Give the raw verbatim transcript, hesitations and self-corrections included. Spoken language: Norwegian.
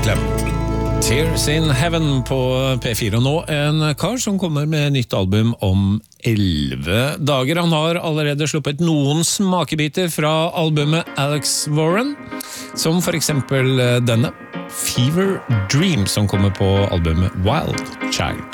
Clem. Tears in Heaven på P fire, og nå en kar som kommer med nytt album om elleve dager. Han har allerede sluppet noen smakebiter fra albumet Alex Warren, som for eksempel denne, Fever Dream, som kommer på albumet Wild Child.